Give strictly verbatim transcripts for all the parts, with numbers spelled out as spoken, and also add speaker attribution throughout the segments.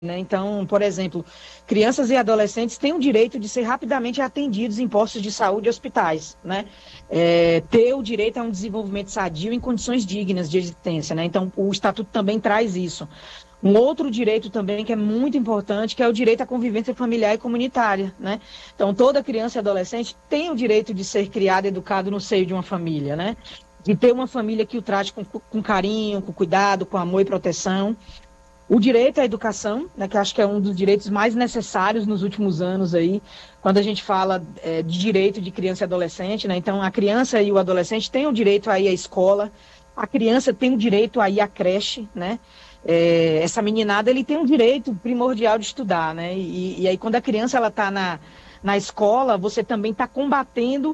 Speaker 1: né? Então, por exemplo, crianças e adolescentes têm o direito de ser rapidamente atendidos em postos de saúde e hospitais, né? É, ter o direito a um desenvolvimento sadio em condições dignas de existência, né? Então, o Estatuto também traz isso. Um outro direito também que é muito importante, que é o direito à convivência familiar e comunitária, né? Então, toda criança e adolescente tem o direito de ser criado e educado no seio de uma família, né? De ter uma família que o trate com, com carinho, com cuidado, com amor e proteção. O direito à educação, né, que acho que é um dos direitos mais necessários nos últimos anos aí, quando a gente fala é, de direito de criança e adolescente, né? Então, a criança e o adolescente têm o direito a ir à escola, a criança tem o direito a ir à creche, né? É, essa meninada, ele tem um direito primordial de estudar, né? E, e aí, quando a criança ela está na, na escola, você também está combatendo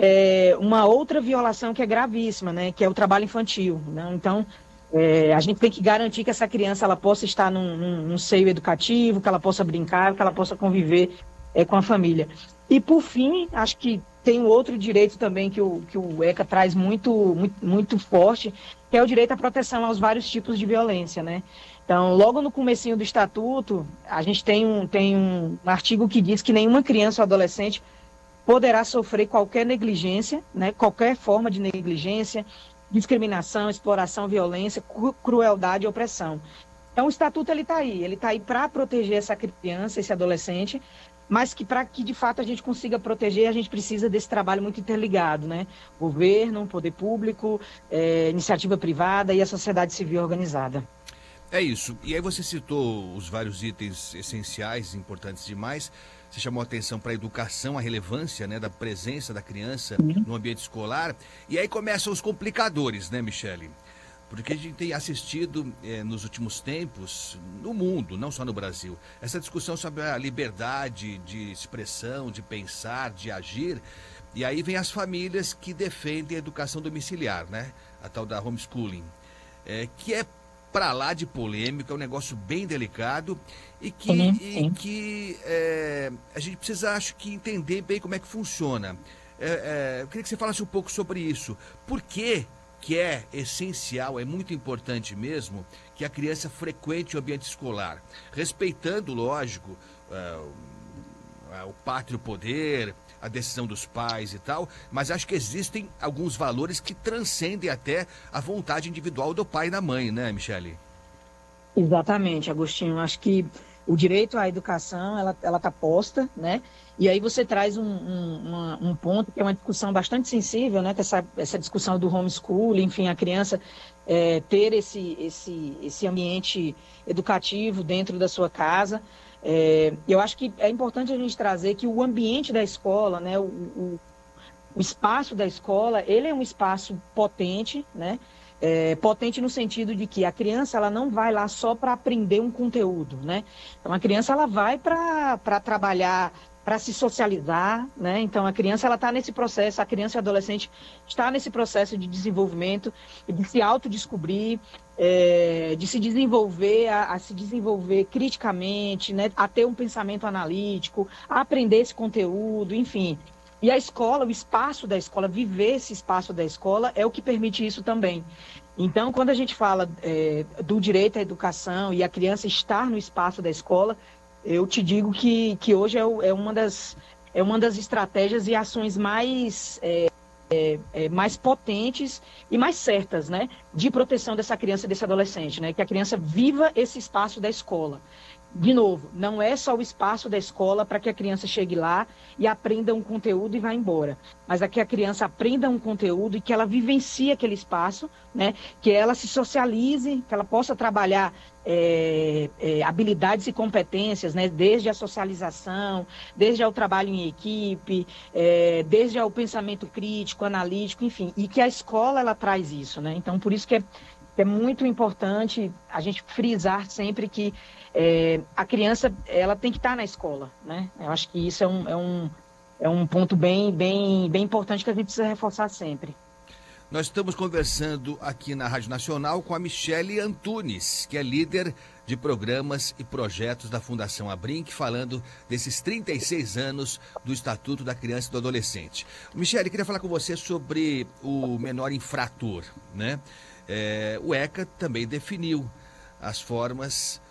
Speaker 1: é, uma outra violação que é gravíssima, né? Que é o trabalho infantil, né? Então, é, a gente tem que garantir que essa criança ela possa estar num, num, num seio educativo, que ela possa brincar, que ela possa conviver é, com a família. E, por fim, acho que tem um outro direito também que o, que o ECA traz muito, muito, muito forte, que é o direito à proteção aos vários tipos de violência, né? Então, logo no comecinho do Estatuto, a gente tem um, tem um artigo que diz que nenhuma criança ou adolescente poderá sofrer qualquer negligência, né? Qualquer forma de negligência, discriminação, exploração, violência, cru- crueldade e opressão. Então, o Estatuto ele está aí, ele está aí para proteger essa criança, esse adolescente, mas que para que de fato a gente consiga proteger, a gente precisa desse trabalho muito interligado, né? Governo, poder público, eh, iniciativa privada e a sociedade civil organizada.
Speaker 2: É isso. E aí você citou os vários itens essenciais, importantes demais. Você chamou a atenção para a educação, a relevância, né, da presença da criança no ambiente escolar. E aí começam os complicadores, né, Michele? Porque a gente tem assistido eh, nos últimos tempos, no mundo, não só no Brasil, essa discussão sobre a liberdade de expressão, de pensar, de agir. E aí vem as famílias que defendem a educação domiciliar, né? A tal da homeschooling, eh, que é para lá de polêmico, é um negócio bem delicado e que,
Speaker 1: Sim,
Speaker 2: e
Speaker 1: sim.
Speaker 2: que é, a gente precisa, acho que, entender bem como é que funciona. É, é, eu queria que você falasse um pouco sobre isso. Por que que é essencial, é muito importante mesmo, que a criança frequente o ambiente escolar, respeitando, lógico, é, o, o pátrio poder, a decisão dos pais e tal, mas acho que existem alguns valores que transcendem até a vontade individual do pai e da mãe, né, Michele?
Speaker 1: Exatamente, Agostinho. Acho que o direito à educação, ela ela está posta, né? E aí você traz um, um, uma- um ponto que é uma discussão bastante sensível, né? Que essa, essa discussão do homeschool, enfim, a criança é, ter esse, esse, esse ambiente educativo dentro da sua casa. É, eu acho que é importante a gente trazer que o ambiente da escola, né? O, o, o espaço da escola, ele é um espaço potente, né? É, potente no sentido de que a criança ela não vai lá só para aprender um conteúdo, né? Então a criança ela vai para para trabalhar, para se socializar, né? Então a criança ela está nesse processo, a criança e a adolescente está nesse processo de desenvolvimento, de se autodescobrir, é, de se desenvolver, a, a se desenvolver criticamente, né? A ter um pensamento analítico, a aprender esse conteúdo, enfim. E a escola, o espaço da escola, viver esse espaço da escola é o que permite isso também. Então, quando a gente fala é, do direito à educação e a criança estar no espaço da escola, eu te digo que, que hoje é, o- é uma das, é uma das estratégias e ações mais, é, é, mais potentes e mais certas, né, de proteção dessa criança e desse adolescente, né, que a criança viva esse espaço da escola. De novo, não é só o espaço da escola para que a criança chegue lá e aprenda um conteúdo e vá embora, mas é que a criança aprenda um conteúdo e que ela vivencie aquele espaço, né? Que ela se socialize, que ela possa trabalhar é, é, habilidades e competências, né? Desde a socialização, desde ao trabalho em equipe, é, desde ao pensamento crítico, analítico, enfim, e que a escola ela traz isso, né? Então, por isso que é é muito importante a gente frisar sempre que é, a criança ela tem que estar na escola, né? Eu acho que isso é um, é um, é um ponto bem, bem, bem importante que a gente precisa reforçar sempre.
Speaker 2: Nós estamos conversando aqui na Rádio Nacional com a Michele Antunes, que é líder de programas e projetos da Fundação Abrinq, falando desses trinta e seis anos do Estatuto da Criança e do Adolescente. Michele, queria falar com você sobre o menor infrator, né? É, o ECA também definiu as formas